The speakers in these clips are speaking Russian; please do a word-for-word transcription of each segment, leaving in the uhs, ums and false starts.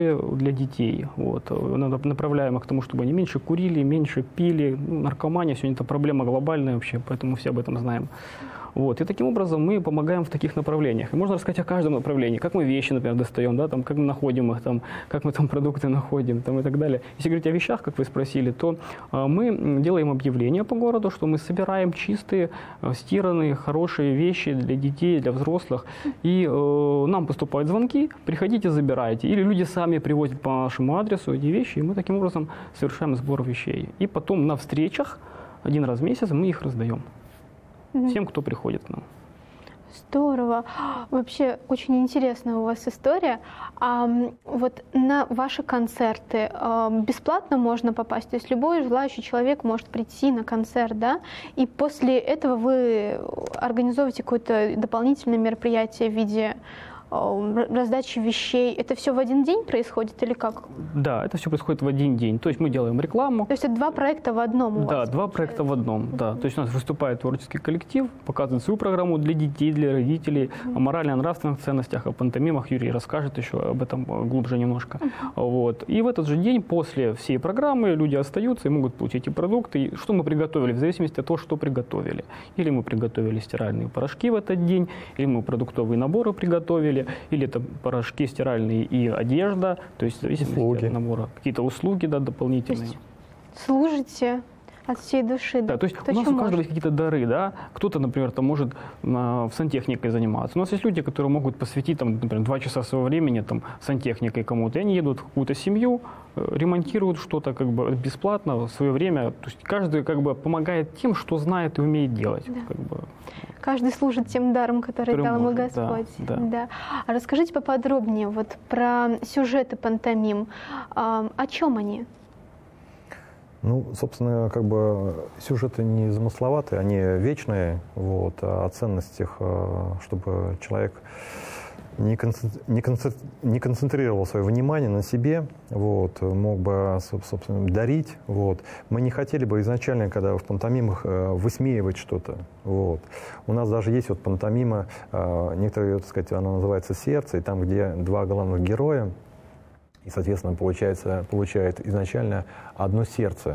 для детей. Вот. Направляем их к тому, чтобы они меньше курили, меньше пили. Наркомания сегодня это проблема глобальная вообще, поэтому все об этом знаем. Вот. И таким образом мы помогаем в таких направлениях. И можно рассказать о каждом направлении, как мы вещи, например, достаем, да, там, как мы находим их, там, как мы там продукты находим там, и так далее. Если говорить о вещах, как вы спросили, то а, мы делаем объявления по городу, что мы собираем чистые, а, стиранные, хорошие вещи для детей, для взрослых. И а, нам поступают звонки, приходите, забирайте. Или люди сами привозят по нашему адресу эти вещи, и мы таким образом совершаем сбор вещей. И потом на встречах один раз в месяц мы их раздаем. Всем, кто приходит к нам. Здорово. Вообще очень интересная у вас история. А вот на ваши концерты бесплатно можно попасть? То есть любой желающий человек может прийти на концерт, да? И после этого вы организовываете какое-то дополнительное мероприятие в виде раздачи вещей. Это все в один день происходит или как? Да, это все происходит в один день. То есть мы делаем рекламу. То есть это два проекта в одном у да, вас? Да, два проекта в одном. Mm-hmm. Да. То есть у нас выступает творческий коллектив, показывает свою программу для детей, для родителей, mm-hmm. о морально-нравственных ценностях, о пантомимах. Юрий расскажет еще об этом глубже немножко. Mm-hmm. Вот. И в этот же день после всей программы люди остаются и могут получить эти продукты. И что мы приготовили, в зависимости от того, что приготовили. Или мы приготовили стиральные порошки в этот день, или мы продуктовые наборы приготовили, или это порошки стиральные и одежда, то есть в зависимости услуги. От набора. Какие-то услуги, да, дополнительные. То есть служите от всей души. Да, то есть у нас у каждого может. есть какие-то дары, да. Кто-то, например, там может а, в сантехникой заниматься. У нас есть люди, которые могут посвятить, там, например, два часа своего времени там, сантехникой кому-то. И они едут в какую-то семью, ремонтируют что-то как бы бесплатно в свое время. То есть каждый как бы помогает тем, что знает и умеет делать. Да. Как бы. Каждый служит тем даром, который, который дал ему Господь. Да, да. Да. А расскажите поподробнее вот про сюжеты пантомим. А, о чем они? Ну, собственно, как бы сюжеты не замысловатые, они вечные, вот, а о ценностях, чтобы человек не, концентри... не, концентри... не концентрировал свое внимание на себе, вот, мог бы, собственно, дарить. Вот. Мы не хотели бы изначально, когда в пантомимах, высмеивать что-то. Вот. У нас даже есть вот пантомима, некоторые, так сказать, она называется «Сердце», и там, где два главных героя, и, соответственно, получается, получает изначально одно сердце.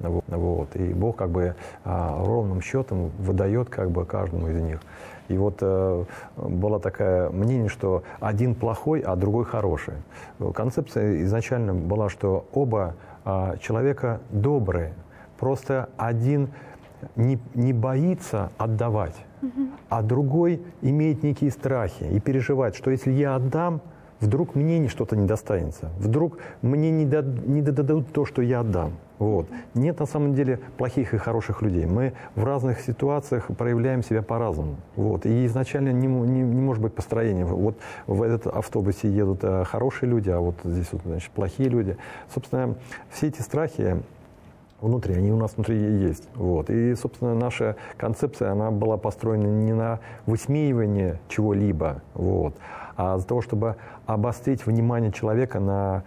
Вот. И Бог как бы ровным счетом выдает как бы каждому из них. И вот э, было такое мнение, что один плохой, а другой хороший. Концепция изначально была, что оба э, человека добрые. Просто один не, не боится отдавать, mm-hmm. а другой имеет некие страхи и переживает, что если я отдам, вдруг мне что-то не достанется, вдруг мне не, до, не додадут то, что я отдам. Вот. Нет на самом деле плохих и хороших людей. Мы в разных ситуациях проявляем себя по-разному. Вот. И изначально не, не, не может быть построения. Вот в этот автобусе едут хорошие люди, а вот здесь вот, значит, плохие люди. Собственно, все эти страхи внутри, они у нас внутри есть. Вот. И, собственно, наша концепция, она была построена не на высмеивание чего-либо, вот, а для того, чтобы обострить внимание человека на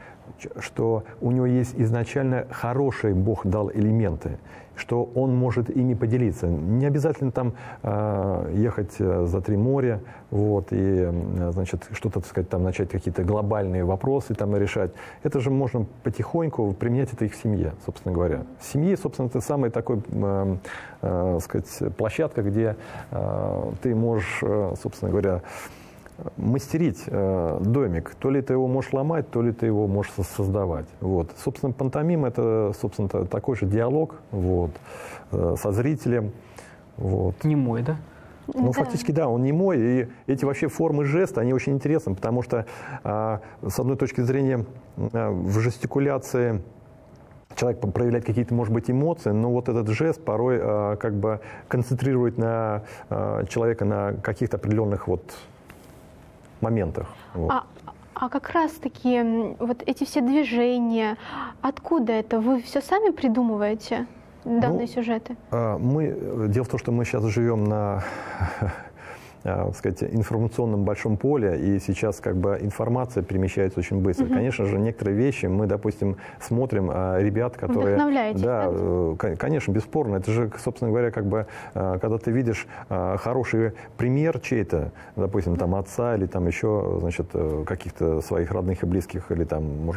что у него есть изначально хорошие, Бог дал элементы, что он может ими поделиться. Не обязательно там э, ехать за три моря, вот, и, значит, что-то, так сказать, там начать какие-то глобальные вопросы там решать. Это же можно потихоньку применять это и в семье, собственно говоря. В семье, собственно, это самый такой, э, э, сказать, площадка, где э, ты можешь, э, собственно говоря, мастерить э, домик. То ли ты его можешь ломать, то ли ты его можешь создавать. Вот. Собственно, пантомим — это, собственно, такой же диалог, вот, э, со зрителем. Вот. Немой, да? Ну, да. Фактически, да, он немой. И эти вообще формы жеста, они очень интересны, потому что, э, с одной точки зрения, э, в жестикуляции человек проявляет какие-то, может быть, эмоции, но вот этот жест порой э, как бы концентрирует на э, человека на каких-то определенных вот моментах. Вот. А, а как раз-таки вот эти все движения, откуда это? Вы все сами придумываете, данные ну, сюжеты? Мы, дело в том, что мы сейчас живем на так сказать, информационном большом поле, и сейчас как бы информация перемещается очень быстро. Угу. Конечно же, некоторые вещи мы, допустим, смотрим ребят, которые... Вдохновляетесь, да, да? Конечно, бесспорно. Это же, собственно говоря, как бы, когда ты видишь хороший пример чей-то, допустим, там, отца или там еще, значит, каких-то своих родных и близких, или там, может